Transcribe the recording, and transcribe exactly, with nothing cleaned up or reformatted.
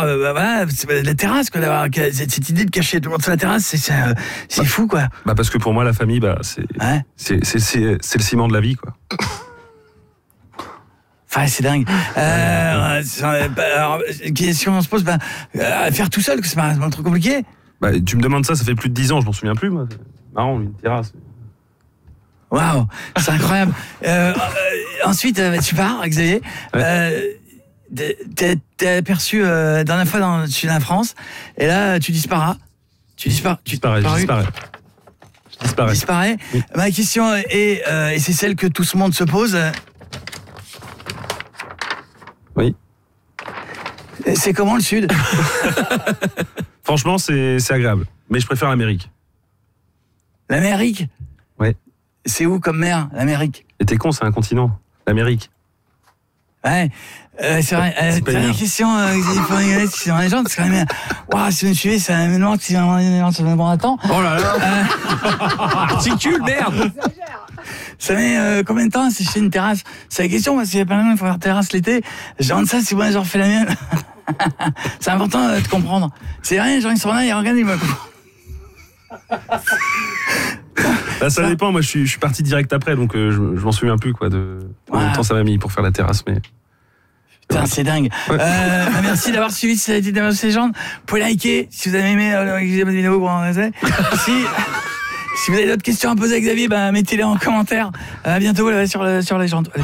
euh, bah, voilà, c'est la terrasse, quoi, d'avoir cette, cette idée de cacher tout le monde sur la terrasse, c'est, c'est, euh, c'est bah, fou, quoi. Bah parce que pour moi, la famille, bah, c'est, ouais. c'est, c'est, c'est, c'est le ciment de la vie, quoi. Enfin, c'est dingue. Euh, alors, question on se pose, bah, euh, faire tout seul, que c'est pas trop compliqué. Bah, tu me demandes ça, ça fait plus de dix ans, je m'en souviens plus, moi. C'est marrant, une terrasse. Waouh, c'est incroyable. euh, euh, ensuite, euh, tu pars, Xavier. Ouais. Euh, t'es, t'es aperçu euh, la dernière fois dans le sud de la France, et là, tu disparas. Tu disparais. Tu disparais, je disparais. Je disparais. disparais. Oui. Ma question est, euh, et c'est celle que tout ce monde se pose. Oui. C'est comment le sud? Franchement, c'est, c'est agréable. Mais je préfère l'Amérique. L'Amérique? Ouais. C'est où comme mer, l'Amérique? Et t'es con, c'est un continent. L'Amérique. Ouais, euh, c'est vrai. Euh, c'est une question, euh, il faut rigoler si c'est dans les gens, parce que quand même, waouh, si vous me suivez, c'est un événement qui se met bon à temps. Oh là là! Euh... Articule, merde! Ça met euh, combien de temps si je fais une terrasse? C'est la question, parce qu'il y a pas mal de gens qui font leur terrasse l'été. Je demande ça, si moi j'en refais la mienne. C'est important euh, de comprendre. C'est rien, les gens ils sont là, ils regardent, ils me Bah, ça, ça dépend, moi je suis, je suis parti direct après, donc euh, je, je m'en souviens plus quoi, de combien de temps ça m'a mis pour faire la terrasse. Mais... Putain, ouais. C'est dingue. Ouais. Euh, merci d'avoir suivi cette idée de ces gens. Vous pouvez liker si vous avez aimé la vidéo. Si, si vous avez d'autres questions à poser à Xavier, bah, mettez-les en commentaire. À bientôt sur, le, sur les gens.